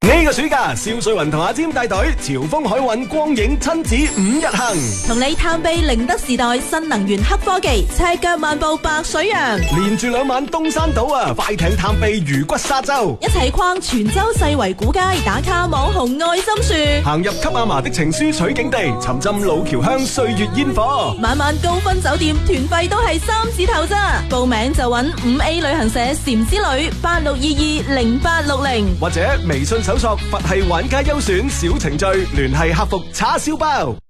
呢個暑假，蕭瑞雲同阿占帶隊潮豐海運光影親子5日行， 同你探秘寧德時代新能源黑科技，赤腳漫步白水洋， 連住2晚東山島啊，快艇探秘魚骨沙洲， 一齊逛泉州世圍古街，打卡網紅愛心樹， 行入給阿嫲的情書取景地，沉浸老橋鄉歲月煙火， 晚晚高分酒店，團費都係3字頭咋，報名就揾5A 旅行社禪之旅86220860， 或者微信搜索佛系玩家優選小程序，聯繫客服叉燒包。